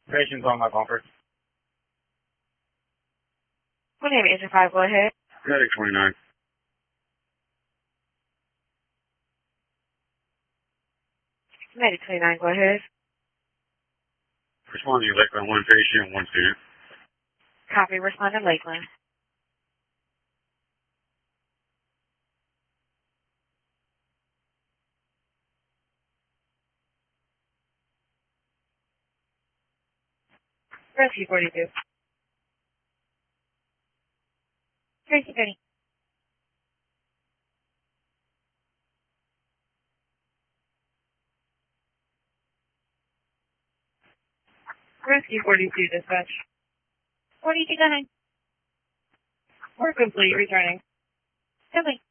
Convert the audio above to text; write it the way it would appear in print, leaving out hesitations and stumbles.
Patient's on my bumper. My name is 5, go ahead. Medic 29. Medic 29, go ahead. Responding to Lakeland, one patient, one student. Copy, respond to Lakeland. Rescue 42. Rescue 30. Rescue 42, dispatch. 42, go ahead. We're complete, returning. Complete.